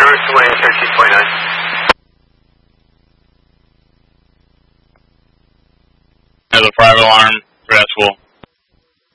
Bruce Wayne 13.9. Has a private alarm, stressful.